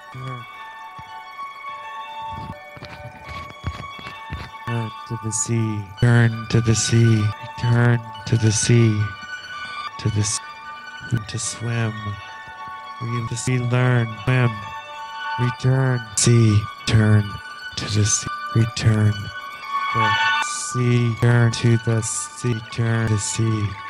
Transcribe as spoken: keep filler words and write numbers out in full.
Turn. Turn to the sea. Turn to the sea. Return to the sea. To the sea. To swim. We the sea learn. Swim. Return. Sea. Turn to the sea. Return. The sea. Turn to the sea. Turn to the sea.